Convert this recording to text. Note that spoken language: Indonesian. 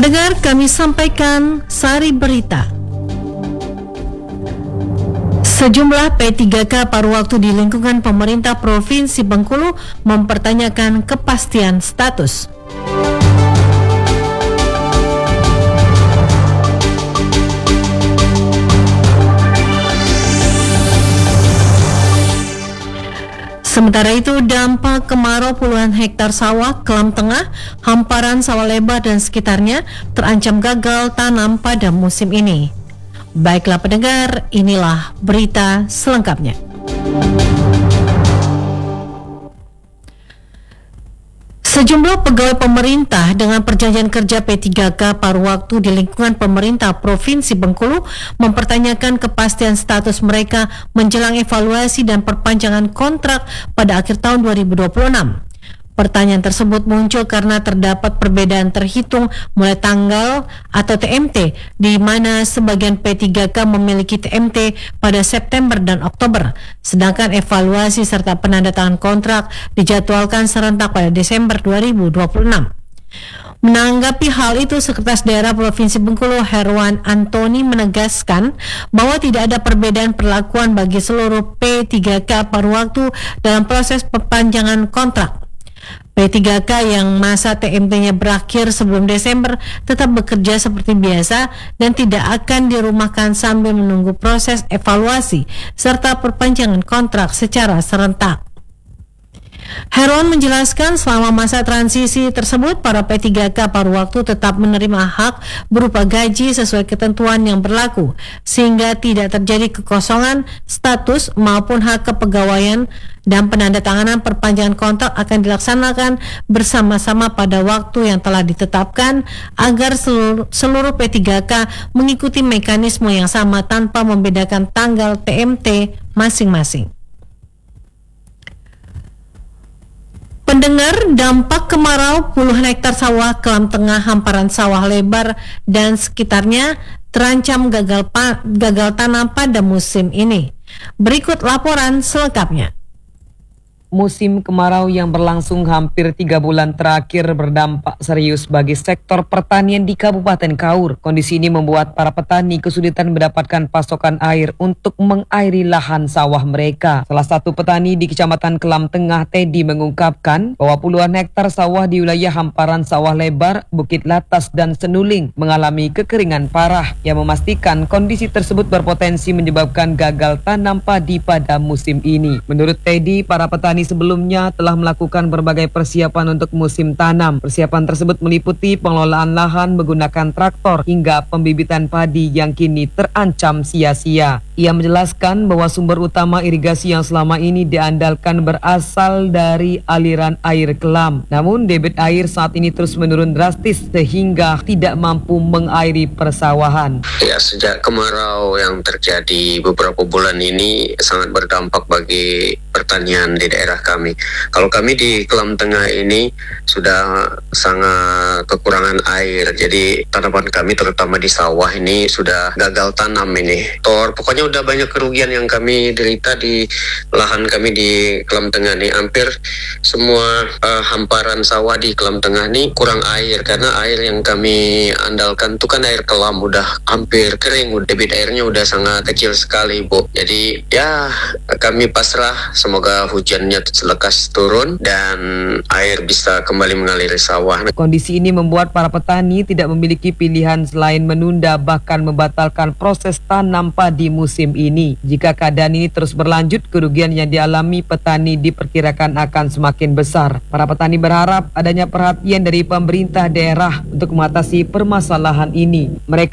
Pendengar, kami sampaikan sari berita. Sejumlah P3K paruh waktu di lingkungan pemerintah Provinsi Bengkulu mempertanyakan kepastian status. Sementara itu, dampak kemarau puluhan hektar sawah Kelam Tengah, hamparan sawah lebar dan sekitarnya terancam gagal tanam pada musim ini. Baiklah pendengar, inilah berita selengkapnya. Sejumlah pegawai pemerintah dengan perjanjian kerja P3K paruh waktu di lingkungan pemerintah Provinsi Bengkulu mempertanyakan kepastian status mereka menjelang evaluasi dan perpanjangan kontrak pada akhir tahun 2026. Pertanyaan tersebut muncul karena terdapat perbedaan terhitung mulai tanggal atau TMT, di mana sebagian P3K memiliki TMT pada September dan Oktober, sedangkan evaluasi serta penandatangan kontrak dijadwalkan serentak pada Desember 2026. Menanggapi hal itu, Sekretaris Daerah Provinsi Bengkulu Herwan Antoni menegaskan bahwa tidak ada perbedaan perlakuan bagi seluruh P3K paruh waktu dalam proses perpanjangan kontrak. P3K yang masa TMT-nya berakhir sebelum Desember tetap bekerja seperti biasa dan tidak akan dirumahkan sambil menunggu proses evaluasi serta perpanjangan kontrak secara serentak. Herwan menjelaskan selama masa transisi tersebut para P3K paruh waktu tetap menerima hak berupa gaji sesuai ketentuan yang berlaku sehingga tidak terjadi kekosongan status maupun hak kepegawaian, dan penandatanganan perpanjangan kontrak akan dilaksanakan bersama-sama pada waktu yang telah ditetapkan agar seluruh P3K mengikuti mekanisme yang sama tanpa membedakan tanggal TMT masing-masing. Pendengar, dampak kemarau puluhan hektar sawah Kelam Tengah, hamparan sawah lebar dan sekitarnya terancam gagal tanam pada musim ini. Berikut laporan selengkapnya. Musim kemarau yang berlangsung hampir 3 bulan terakhir berdampak serius bagi sektor pertanian di Kabupaten Kaur. Kondisi ini membuat para petani kesulitan mendapatkan pasokan air untuk mengairi lahan sawah mereka. Salah satu petani di Kecamatan Kelam Tengah, Teddy, mengungkapkan bahwa puluhan hektar sawah di wilayah hamparan sawah lebar, Bukit Latas, dan Senuling mengalami kekeringan parah yang memastikan kondisi tersebut berpotensi menyebabkan gagal tanam padi pada musim ini. Menurut Teddy, para petani sebelumnya telah melakukan berbagai persiapan untuk musim tanam. Persiapan tersebut meliputi pengelolaan lahan menggunakan traktor hingga pembibitan padi yang kini terancam sia-sia. Ia menjelaskan bahwa sumber utama irigasi yang selama ini diandalkan berasal dari aliran air Kelam. Namun debit air saat ini terus menurun drastis sehingga tidak mampu mengairi persawahan. Ya, sejak kemarau yang terjadi beberapa bulan ini sangat berdampak bagi pertanian di daerah kami. Kalau kami di Kelam Tengah ini sudah sangat kekurangan air, jadi tanaman kami terutama di sawah ini sudah gagal tanam ini. Pokoknya udah banyak kerugian yang kami derita di lahan kami di Kelam Tengah nih. Hampir semua hamparan sawah di Kelam Tengah nih kurang air karena air yang kami andalkan itu kan air Kelam udah hampir kering, debit airnya udah sangat kecil sekali, Bu. Jadi ya kami pasrah, semoga hujannya selekas turun dan air bisa kembali mengaliri sawah. Kondisi ini membuat para petani tidak memiliki pilihan selain menunda bahkan membatalkan proses tanam padi musim ini. Jika keadaan ini terus berlanjut, kerugian yang dialami petani diperkirakan akan semakin besar. Para petani berharap adanya perhatian dari pemerintah daerah untuk mengatasi permasalahan ini. Mereka